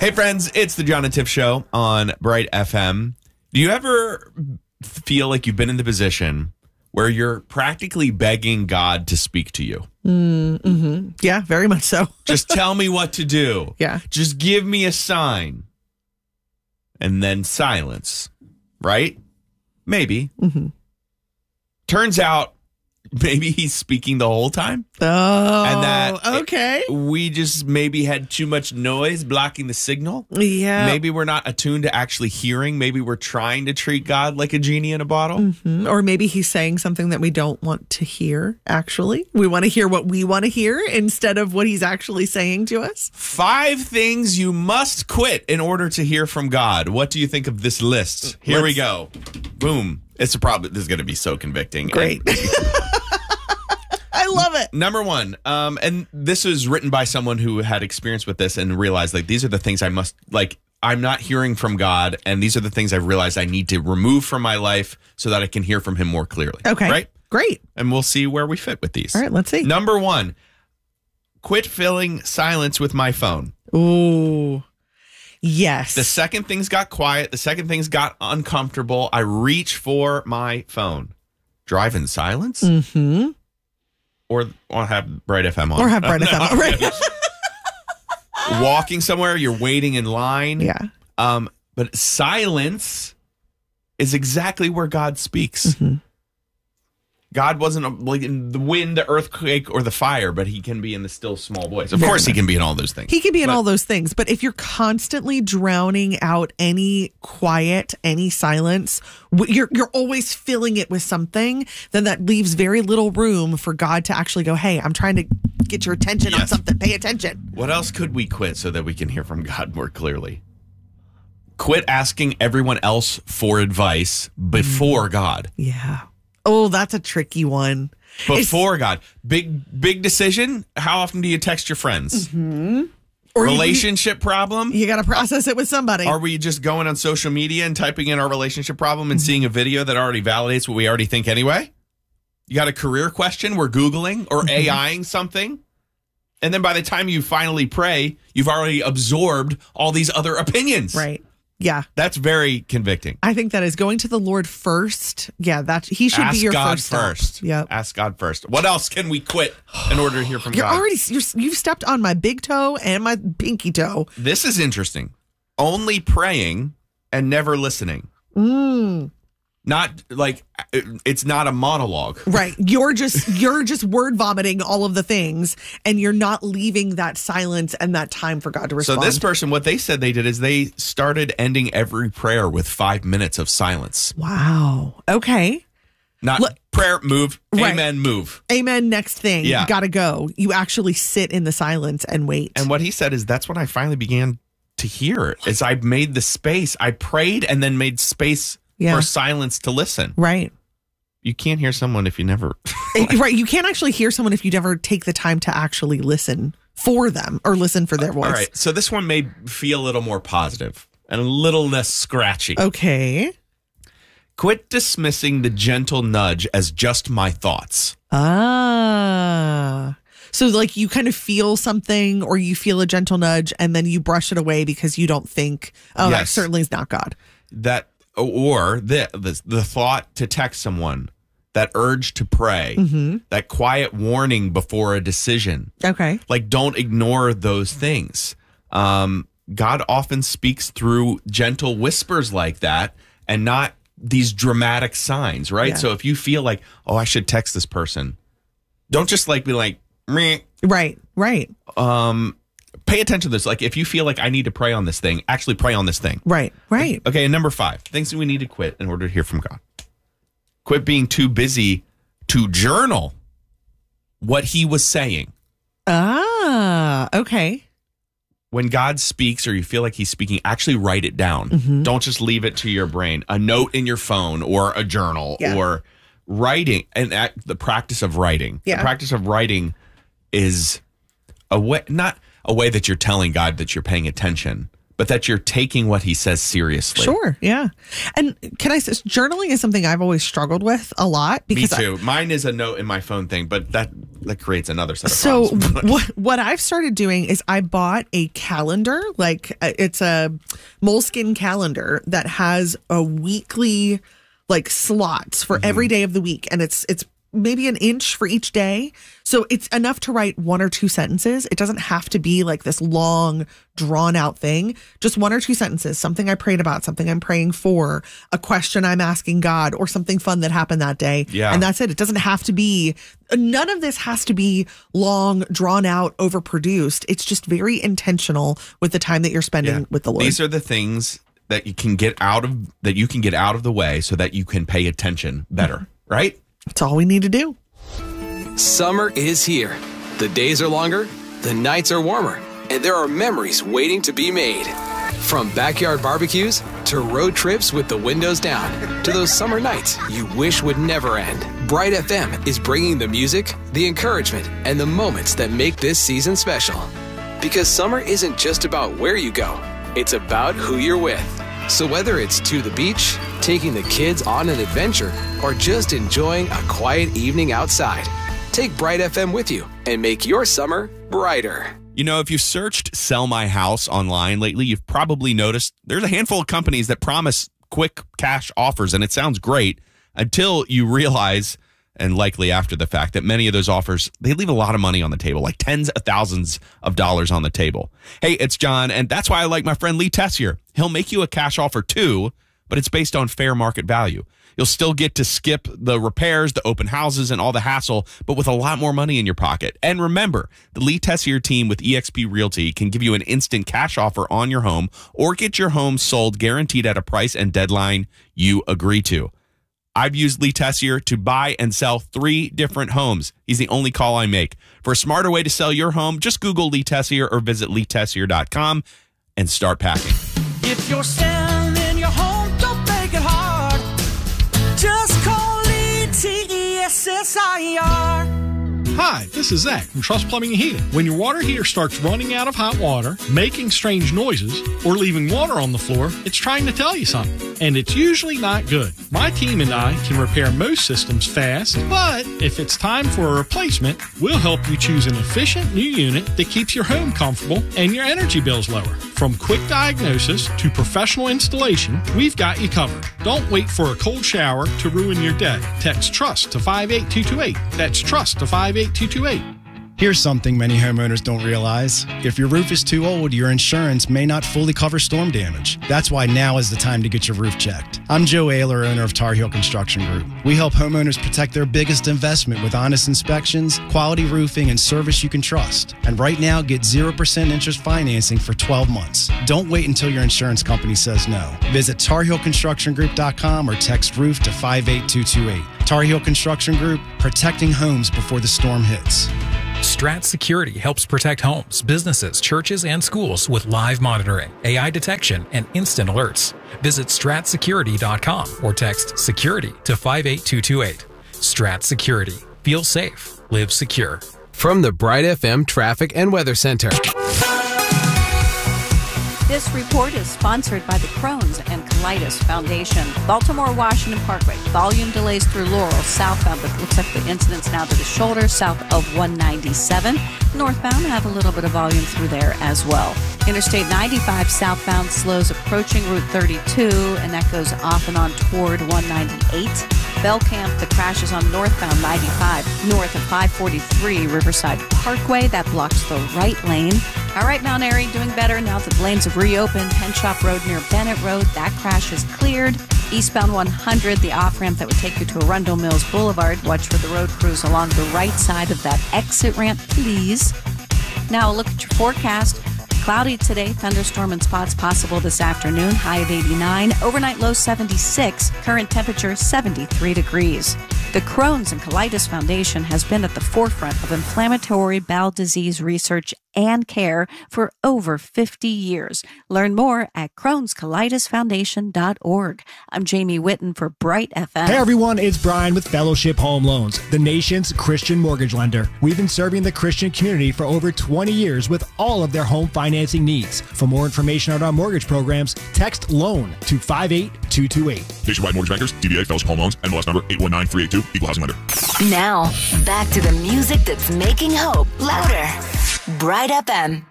Hey, friends, it's the John and Tiff Show on Bright FM. Do you ever feel like you've been in the position where you're practically begging God to speak to you? Mm-hmm. Yeah, very much so. Just tell me what to do. Yeah. Just give me a sign. And then silence, right? Maybe. Mm-hmm. Turns out, maybe he's speaking the whole time. Oh, and that okay. We just maybe had too much noise blocking the signal. Yeah. Maybe we're not attuned to actually hearing. Maybe we're trying to treat God like a genie in a bottle. Mm-hmm. Or maybe he's saying something that we don't want to hear, actually. We want to hear what we want to hear instead of what he's actually saying to us. 5 things you must quit in order to hear from God. What do you think of this list? Here we go. Boom. This is going to be so convicting. Great. I love it. Number 1, and this was written by someone who had experience with this and realized, like, these are the things I must, like, I'm not hearing from God, and these are the things I've realized I need to remove from my life so that I can hear from him more clearly. Okay. Right? Great. And we'll see where we fit with these. All right, let's see. Number 1, quit filling silence with my phone. Ooh. Yes. The second things got quiet, the second things got uncomfortable, I reach for my phone. Drive in silence? Mm-hmm. Or have Bright FM on. Or have Bright FM on. Right. Walking somewhere, you're waiting in line. Yeah. But silence is exactly where God speaks. Mm-hmm. God wasn't like in the wind, the earthquake, or the fire, but he can be in the still small voice. Of course, he can be in all those things. He can be in all those things. But if you're constantly drowning out any quiet, any silence, you're always filling it with something, then that leaves very little room for God to actually go, hey, I'm trying to get your attention on something. Pay attention. What else could we quit so that we can hear from God more clearly? Quit asking everyone else for advice before God. Yeah. Oh, that's a tricky one. Before God. Big decision. How often do you text your friends? Mm-hmm. Or relationship problem? You got to process it with somebody. Are we just going on social media and typing in our relationship problem and seeing a video that already validates what we already think anyway? You got a career question? We're Googling or AIing something? And then by the time you finally pray, you've already absorbed all these other opinions. Right. Yeah. That's very convicting. I think that is going to the Lord first. Yeah, that he should be your first step. Ask God first. Yeah. Ask God first. What else can we quit in order to hear from God? You've stepped on my big toe and my pinky toe. This is interesting. Only praying and never listening. Not like it's not a monologue. Right. You're just word vomiting all of the things and you're not leaving that silence and that time for God to respond. So this person, what they said they did is they started ending every prayer with 5 minutes of silence. Wow. Okay. Not prayer, move, amen, move. Amen, next thing. Yeah. Gotta go. You actually sit in the silence and wait. And what he said is that's when I finally began to hear is I made the space. I prayed and then made space for silence to listen. Right. You can't hear someone if you never... Right. You can't actually hear someone if you never take the time to actually listen for them or listen for their voice. All right. So this one may feel a little more positive and a little less scratchy. Okay. Quit dismissing the gentle nudge as just my thoughts. Ah. So like you kind of feel something or you feel a gentle nudge and then you brush it away because you don't think, that certainly is not God. Or the thought to text someone, that urge to pray, that quiet warning before a decision. Okay. Like, don't ignore those things. God often speaks through gentle whispers like that and not these dramatic signs, right? Yeah. So if you feel like, oh, I should text this person, don't just like be like, meh. Right. Pay attention to this. Like, if you feel like I need to pray on this thing, actually pray on this thing. Right. Okay, and number 5, things that we need to quit in order to hear from God. Quit being too busy to journal what he was saying. Ah, okay. When God speaks or you feel like he's speaking, actually write it down. Don't just leave it to your brain. A note in your phone or a journal or writing. And the practice of writing. Yeah. The practice of writing is a way, not a way that you're telling God that you're paying attention, but that you're taking what he says seriously. Sure, yeah. And can I say, journaling is something I've always struggled with a lot. Me too. Mine is a note in my phone thing, but that creates another set of so problems. what I've started doing is I bought a calendar, like it's a Moleskine calendar that has a weekly like slots for every day of the week, and it's maybe an inch for each day. So it's enough to write 1 or 2 sentences. It doesn't have to be like this long, drawn out thing. Just 1 or 2 sentences, something I prayed about, something I'm praying for, a question I'm asking God, or something fun that happened that day. Yeah. And that's it. It doesn't have to be, none of this has to be long, drawn out, overproduced. It's just very intentional with the time that you're spending with the Lord. These are the things that you can get out of the way so that you can pay attention better, right? That's all we need to do. Summer is here. The days are longer, the nights are warmer, and there are memories waiting to be made. From backyard barbecues to road trips with the windows down to those summer nights you wish would never end. Bright FM is bringing the music, the encouragement, and the moments that make this season special. Because summer isn't just about where you go, it's about who you're with. So whether it's to the beach, taking the kids on an adventure, or just enjoying a quiet evening outside, take Bright FM with you and make your summer brighter. You know, if you've searched Sell My House online lately, you've probably noticed there's a handful of companies that promise quick cash offers, and it sounds great until you realize, and likely after the fact, that many of those offers, they leave a lot of money on the table, like tens of thousands of dollars on the table. Hey, it's John, and that's why I like my friend Lee Tessier. He'll make you a cash offer too, but it's based on fair market value. You'll still get to skip the repairs, the open houses, and all the hassle, but with a lot more money in your pocket. And remember, the Lee Tessier team with eXp Realty can give you an instant cash offer on your home or get your home sold guaranteed at a price and deadline you agree to. I've used Lee Tessier to buy and sell 3 different homes. He's the only call I make. For a smarter way to sell your home, just Google Lee Tessier or visit leetessier.com and start packing. If you're selling your home, don't make it hard. Just call Lee Tessier. Hi, this is Zach from Trust Plumbing and Heating. When your water heater starts running out of hot water, making strange noises, or leaving water on the floor, it's trying to tell you something. And it's usually not good. My team and I can repair most systems fast, but if it's time for a replacement, we'll help you choose an efficient new unit that keeps your home comfortable and your energy bills lower. From quick diagnosis to professional installation, we've got you covered. Don't wait for a cold shower to ruin your day. Text TRUST to 58228. That's TRUST to 58228. Here's something many homeowners don't realize. If your roof is too old, your insurance may not fully cover storm damage. That's why now is the time to get your roof checked. I'm Joe Ayler, owner of Tar Heel Construction Group. We help homeowners protect their biggest investment with honest inspections, quality roofing, and service you can trust. And right now, get 0% interest financing for 12 months. Don't wait until your insurance company says no. Visit TarHeelConstructionGroup.com or text roof to 58228. Tar Heel Construction Group, protecting homes before the storm hits. Strat Security helps protect homes, businesses, churches, and schools with live monitoring, AI detection, and instant alerts. Visit stratsecurity.com or text security to 58228. Strat Security. Feel safe. Live secure. From the Bright FM Traffic and Weather Center. This report is sponsored by the Crohn's and Colitis Foundation. Baltimore Washington Parkway. Volume delays through Laurel southbound, but it looks like the incident's now to the shoulder south of 197. Northbound have a little bit of volume through there as well. Interstate 95 southbound slows approaching Route 32, and that goes off and on toward 198. Belcamp, the crash is on northbound 95 north of 543 Riverside Parkway. That blocks the right lane. All right, Mount Airy doing better now that the lanes have reopened. Penshop Road near Bennett Road, that crash is cleared. Eastbound 100, the off-ramp that would take you to Arundel Mills Boulevard. Watch for the road crews along the right side of that exit ramp, please. Now a look at your forecast. Cloudy today, thunderstorm and spots possible this afternoon, high of 89. Overnight low 76, current temperature 73 degrees. The Crohn's and Colitis Foundation has been at the forefront of inflammatory bowel disease research and care for over 50 years. Learn more at Crohn'sColitisFoundation.org. I'm Jamie Whitten for Bright FM. Hey everyone, it's Brian with Fellowship Home Loans, the nation's Christian mortgage lender. We've been serving the Christian community for over 20 years with all of their home financing needs. For more information on our mortgage programs, text LOAN to 58228. Nationwide Mortgage Bankers, DBA Fellowship Home Loans, NMLS number 819382, Equal Housing Lender. Now, back to the music that's making hope louder. Bright FM.